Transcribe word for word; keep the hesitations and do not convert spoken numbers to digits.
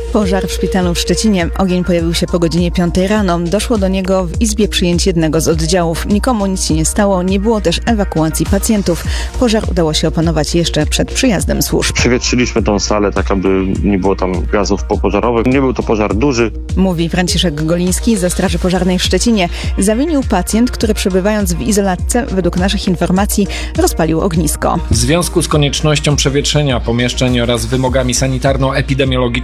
Pożar w szpitalu w Szczecinie. Ogień pojawił się po godzinie piątej rano. Doszło do niego w izbie przyjęć jednego z oddziałów. Nikomu nic się nie stało, nie było też ewakuacji pacjentów. Pożar udało się opanować jeszcze przed przyjazdem służb. Przewietrzyliśmy tą salę tak, aby nie było tam gazów popożarowych. Nie był to pożar duży. Mówi Franciszek Goliński ze Straży Pożarnej w Szczecinie. Zawinił pacjent, który przebywając w izolatce, według naszych informacji, rozpalił ognisko. W związku z koniecznością przewietrzenia pomieszczeń oraz wymogami sanitarno-epidemiologicznymi